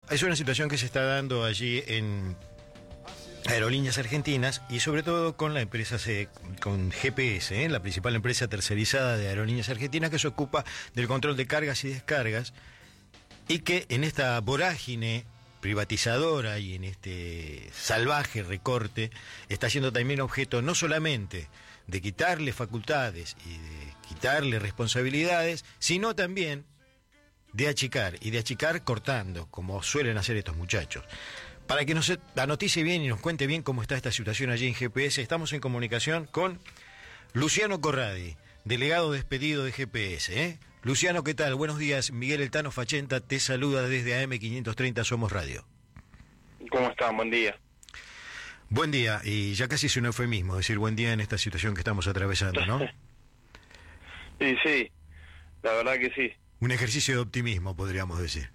Es una situación que se está dando allí en Aerolíneas Argentinas y sobre todo con la empresa, con GPS, la principal empresa tercerizada de Aerolíneas Argentinas, que se ocupa del control de cargas y descargas y que en esta vorágine privatizadora y en este salvaje recorte está siendo también objeto no solamente de quitarle facultades y de quitarle responsabilidades, sino también de achicar, y de achicar cortando, como suelen hacer estos muchachos. Para que nos anoticie bien y nos cuente bien cómo está esta situación allí en GPS, estamos en comunicación con Luciano Corradi, delegado despedido de GPS. Luciano, ¿qué tal? Buenos días. Miguel El Tano Fachenta te saluda desde AM530 Somos Radio. ¿Cómo están? Buen día. Buen día, y ya casi es un eufemismo decir buen día en esta situación que estamos atravesando, ¿no? Sí, la verdad que sí. Un ejercicio de optimismo, podríamos decir.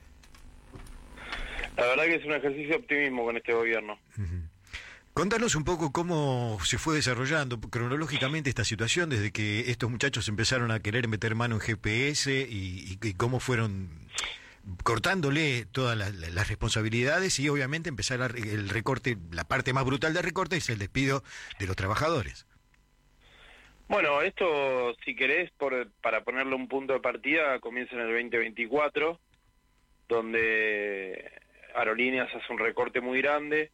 La verdad que es un ejercicio de optimismo con este gobierno. Uh-huh. Contanos un poco cómo se fue desarrollando cronológicamente esta situación desde que estos muchachos empezaron a querer meter mano en GPS y cómo fueron cortándole todas las responsabilidades y obviamente empezar el recorte, la parte más brutal del recorte es el despido de los trabajadores. Bueno, esto, si querés, para ponerle un punto de partida, comienza en el 2024, donde Aerolíneas hace un recorte muy grande,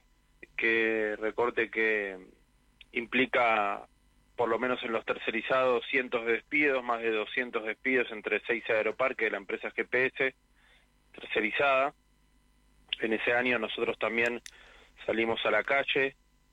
recorte que implica, por lo menos en los tercerizados, cientos de despidos, más de 200 despidos entre 6 aeroparques de la empresa GPS tercerizada. En ese año nosotros también salimos a la calle,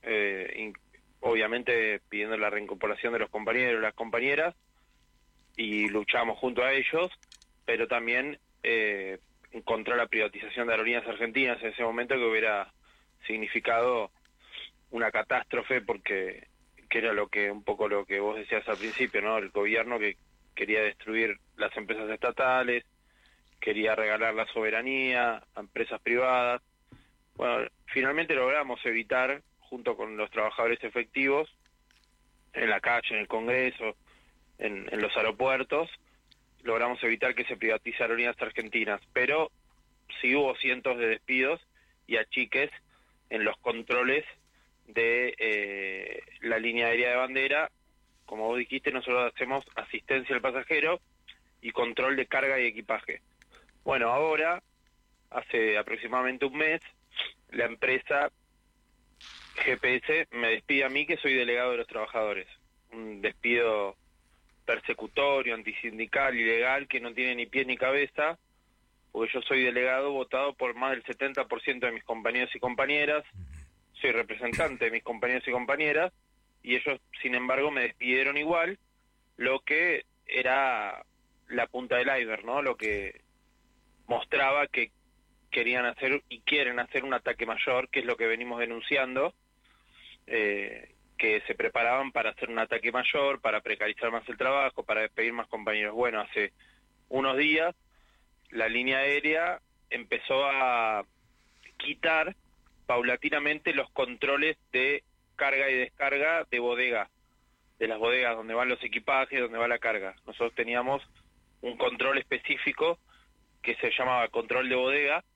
obviamente pidiendo la reincorporación de los compañeros y las compañeras, y luchamos junto a ellos, pero también contra la privatización de Aerolíneas Argentinas en ese momento, que hubiera significado una catástrofe, porque que era un poco lo que vos decías al principio, ¿no? El gobierno que quería destruir las empresas estatales, quería regalar la soberanía a empresas privadas. Bueno, finalmente logramos evitar, junto con los trabajadores efectivos, en la calle, en el Congreso, en los aeropuertos, logramos evitar que se privatice Aerolíneas Argentinas, pero sí hubo cientos de despidos y achiques en los controles de la línea aérea de bandera. Como vos dijiste, nosotros hacemos asistencia al pasajero y control de carga y equipaje. Bueno, ahora, hace aproximadamente un mes, la empresa GPS me despide a mí, que soy delegado de los trabajadores. Un despido persecutorio, antisindical, ilegal, que no tiene ni pie ni cabeza, porque yo soy delegado votado por más del 70% de mis compañeros y compañeras, soy representante de mis compañeros y compañeras, y ellos, sin embargo, me despidieron igual, lo que era la punta del iceberg, ¿no? Lo que mostraba que querían hacer y quieren hacer un ataque mayor, que es lo que venimos denunciando, que se preparaban para hacer un ataque mayor, para precarizar más el trabajo, para despedir más compañeros. Bueno, hace unos días la línea aérea empezó a quitar paulatinamente los controles de carga y descarga de bodega, de las bodegas donde van los equipajes, donde va la carga. Nosotros teníamos un control específico que se llamaba control de bodega,